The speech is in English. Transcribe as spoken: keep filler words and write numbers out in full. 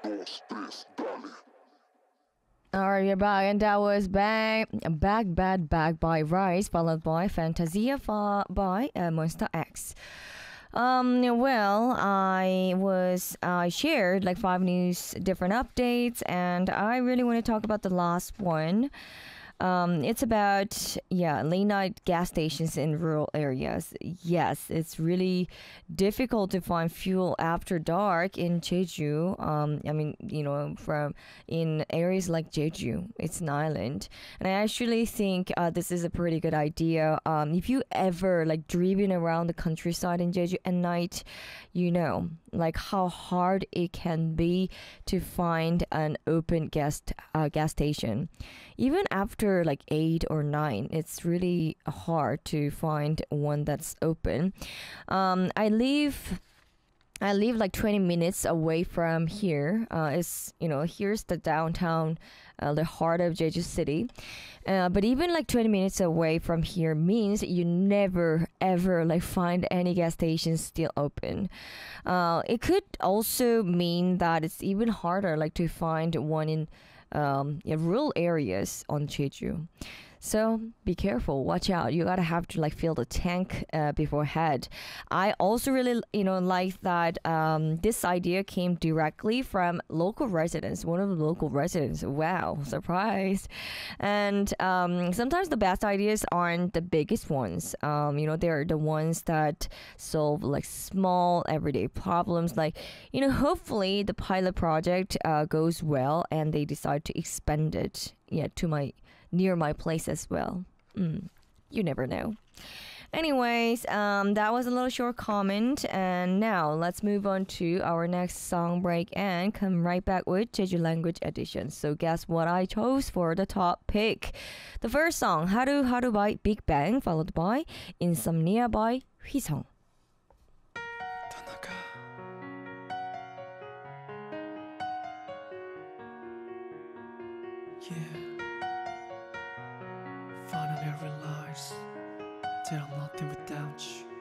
Alright, you're back, and that was Bang, Back Bad Bag by Rise, followed by Fantasia fa- by uh, Monster X. Um, well, I was I shared like five news different updates, and I really want to talk about the last one. Um, it's about, yeah, late night gas stations in rural areas. Yes, it's really difficult to find fuel after dark in Jeju. Um, I mean, you know, from in areas like Jeju, it's an island, and I actually think uh, this is a pretty good idea. Um, if you ever like driving around the countryside in Jeju at night, you know, like how hard it can be to find an open gas uh, gas station even after like eight or nine. It's really hard to find one that's open. um i live I live like twenty minutes away from here. Uh, it's, you know, here's the downtown, uh, the heart of Jeju City. Uh, but even like twenty minutes away from here means you never ever like find any gas stations still open. Uh, it could also mean that it's even harder like to find one in um, in rural areas on Jeju. So be careful, watch out. You gotta have to like fill the tank uh, beforehand. I also really, you know, like that um, this idea came directly from local residents. One of the local residents. Wow, surprise! And um, sometimes the best ideas aren't the biggest ones. Um, you know, they're the ones that solve like small everyday problems. Like, you know, hopefully the pilot project uh, goes well and they decide to expand it. Yeah, to my near my place as well. Mm, you never know. Anyways, um, that was a little short comment, and now let's move on to our next song break and come right back with Jeju language edition. So guess what I chose for the top pick? The first song, Haru Haru by Big Bang, followed by Insomnia by Hwisong. Yeah, finally I realized that I'm nothing without you.